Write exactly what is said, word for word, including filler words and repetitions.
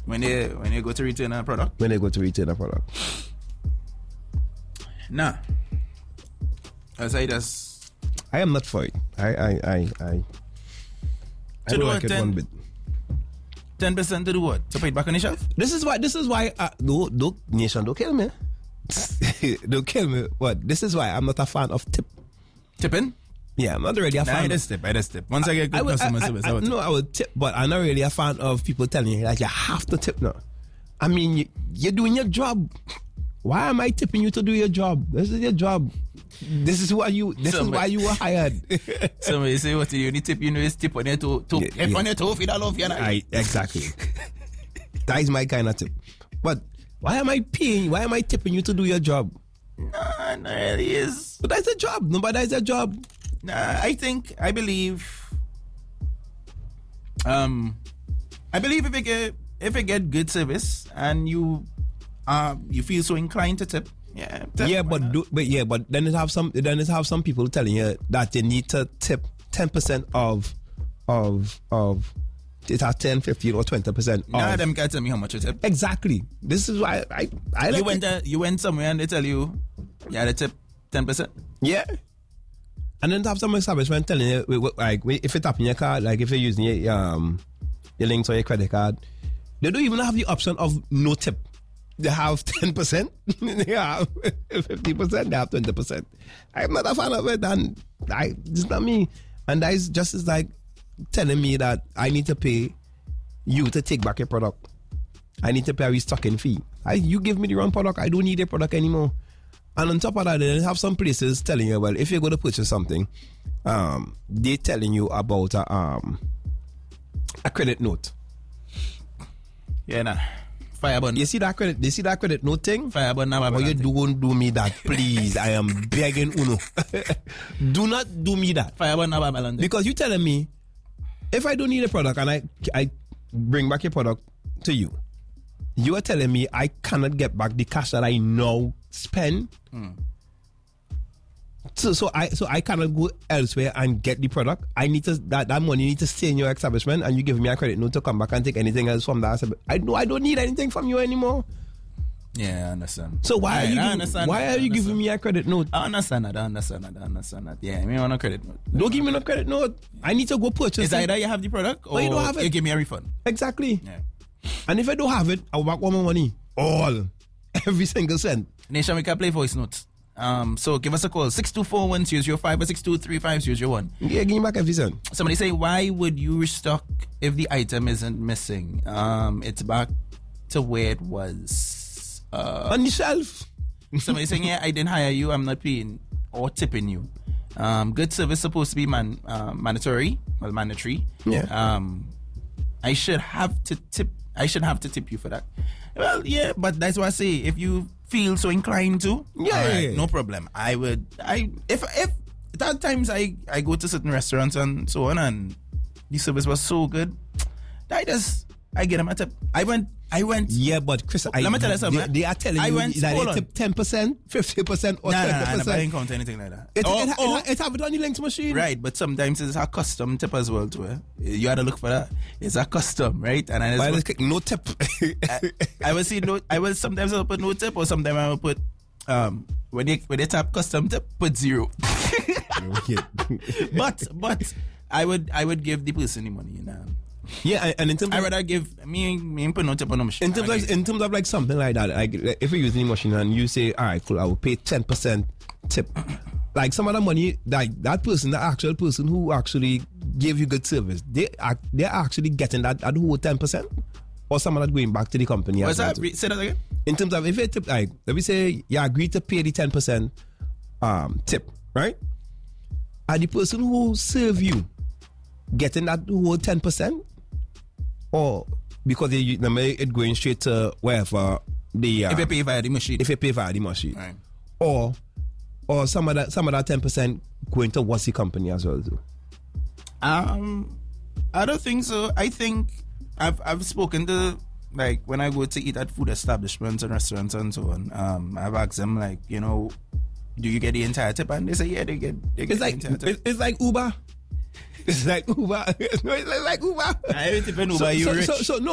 When they when they go to return a product? When they go to return a product. Nah. As I just... I am not for it. I, I, I, I... I To don't do like what, it one bit. ten percent to do what? To put it back on the shelf? This is why, this is why, uh, don't, don't, nation, don't kill me. Don't kill me. What? This is why I'm not a fan of tip. Tipping? Yeah, I'm not really a Nah, fan. I just tip, I just tip. Once I get good I would, customer I, service, I, I I, would tip. no, I would tip, but I'm not really a fan of people telling you like you have to tip now. I mean, you, you're doing your job. Why am I tipping you to do your job? This is your job. This is why you. This Somebody, is why you were hired. Somebody say what you need tip, you know, is tip on your toe. toe Yeah, yeah, yeah. on your toe, feed all off your I, exactly. That is my kind of tip. But why am I paying? Why am I tipping you to do your job? Nah, no, it is. But that's a job. No, but that's a job. Nah, I think, I believe, um, I believe if you get, if you get good service and you, um, you feel so inclined to tip, yeah. Tip, Yeah, why but not? do, but yeah, but then it have some then it have some people telling you that you need to tip ten percent of of of it has ten, fifteen or twenty percent. None of of them can tell me how much you tip. Exactly. This is why I I like You went, it. uh, you went somewhere and they tell you, yeah, they tip ten percent. Yeah. And then to have some establishment telling you wait, wait, like wait, if it tap in your card, like if you're using your um your links or your credit card, they don't even have the option of no tip. They have ten percent, they have fifty percent, they have twenty percent. I'm not a fan of it, and I, it's not me. And that is just as like telling me that I need to pay you to take back your product. I need to pay a restocking fee. I, you give me the wrong product, I don't need a product anymore. And on top of that, they have some places telling you, well, if you're going to purchase something, um, they're telling you about a, um, a credit note. Yeah, nah. Fire button. You see that credit? You see that credit note thing? Fire button. Nah, Oh, you don't do me that, please. I am begging Uno. Do not do me that. Fire button. Nah, balance. Because you're telling me, if I don't need a product and I I bring back your product to you, you are telling me I cannot get back the cash that I now spend. Mm. So so I so I cannot go elsewhere and get the product. I need to that, that money need to stay in your establishment, and you give me a credit note to come back and take anything else from that. I know I don't need anything from you anymore. Yeah, I understand. So why Right, are you I giving, understand why that, are I you giving understand. me a credit note? I understand that. I understand that. I understand that. Yeah, me want a credit note. Don't give me no credit note. I need to go purchase It's it. either you have the product or you don't have it. you give me a refund. Exactly. Yeah. And if I don't have it, I'll back all my money. All. Every single cent. Nation, we can play voice notes. Um, so give us a call. six two four one zero zero five or six two three five zero zero one. Yeah, give me back every cent. Somebody say, why would you restock if the item isn't missing? Um, it's back to where it was. Uh, On the shelf. somebody saying, yeah, I didn't hire you. I'm not paying or tipping you. Um, good service supposed to be man uh, mandatory, well, mandatory. Yeah. Um, I should have to tip. I should have to tip you for that. Well, yeah, but that's why I say if you feel so inclined to, Yeah, all right, yeah, yeah. no problem. I would. I if if at times I I go to certain restaurants and so on, and the service was so good, I just I get them a tip. I went. I went. Yeah, but Chris, I, Let me tell you something, They, man. they are telling I you went- that hold they on. tip ten percent, fifty percent, or Nah, twenty nah, nah, nah, percent. I didn't count anything like that. It, Or- it, it, or- it, it have it on the links machine. Right, but sometimes it's a custom tip as well too. Eh? You had to look for that. It's a custom, right? And I, Why just, they click no tip? I, I will see no. I will sometimes I'll put no tip, or sometimes I will put um when they when they tap custom tip, put zero. Okay. but but I would I would give the person the money. You know, Yeah, and in terms I of, rather give me me put no tip on the machine. in terms of, in terms of like something like that, like if you're using the machine and you say, all right, cool, I will pay ten percent tip. Like some of the money, like that person, the actual person who actually gave you good service, they are they're actually getting that that whole ten percent, or some of that going back to the company. What's as well that? too. Re- Say that again. In terms of if you tip, like let me say you agree to pay the ten percent um tip, right? Are the person who serve you getting that whole ten percent, or because they remember it going straight to wherever the uh, If you pay via the machine, if you pay via the machine, right. or or some of that some of that ten percent going to what's the company as well too. Um, I don't think so. I think I've I've spoken to, like, when I go to eat at food establishments and restaurants and so on. Um, I've asked them, like, you know, do you get the entire tip? And they say, yeah, they get. They get It's like the entire tip. it's, it's like Uber. It's like Uber. No, it's like Uber. I tip in Uber, So, you so, rich. so, so no,